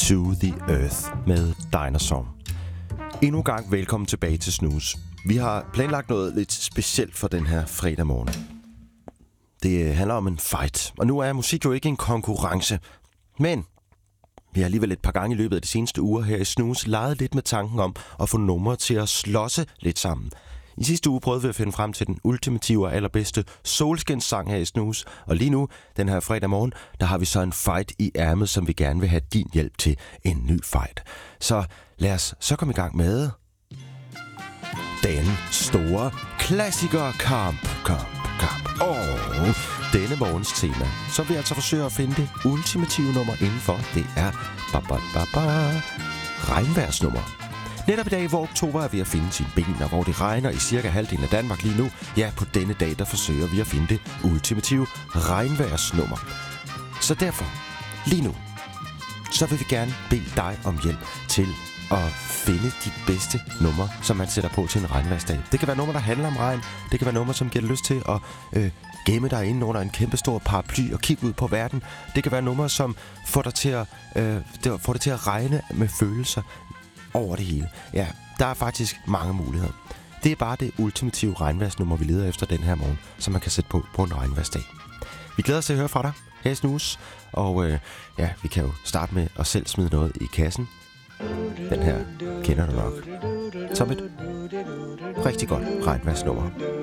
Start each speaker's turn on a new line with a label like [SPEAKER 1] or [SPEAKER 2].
[SPEAKER 1] To the Earth med Dinosaur. Endnu en gang velkommen tilbage til Snooze. Vi har planlagt noget lidt specielt for den her fredag morgen. Det handler om en fight, og nu er musik jo ikke en konkurrence, men vi har alligevel et par gange i løbet af de seneste uger her i Snooze leget lidt med tanken om at få numre til at slåsse lidt sammen. I sidste uge prøvede vi at finde frem til den ultimative og allerbedste solskinssang her i Snooze, og lige nu, den her fredag morgen, der har vi så en fight i ærmet, som vi gerne vil have din hjælp til en ny fight. Så lad os så komme i gang med den store klassikerkamp. Og denne morgens tema, så vil jeg altså forsøge at finde det ultimative nummer indenfor. Det er regnværsnummer. Netop i dag, hvor oktober er ved at finde sine ben, og hvor det regner i cirka halvdelen af Danmark lige nu, ja, på denne dag, der forsøger vi at finde det ultimative regnværsnummer. Så derfor, lige nu, så vil vi gerne bede dig om hjælp til at finde de bedste numre, som man sætter på til en regnværsdag. Det kan være numre, der handler om regn. Det kan være numre, som giver dig lyst til at gemme dig inde under en kæmpestor paraply og kigge ud på verden. Det kan være numre, som får dig til at regne med følelser over det hele. Ja, der er faktisk mange muligheder. Det er bare det ultimative regnværsnummer, vi leder efter den her morgen, som man kan sætte på en regnværsdag. Vi glæder os til at høre fra dig her i Snooze, og vi kan jo starte med at selv smide noget i kassen. Den her kender du nok som et rigtig godt regnværsnummer.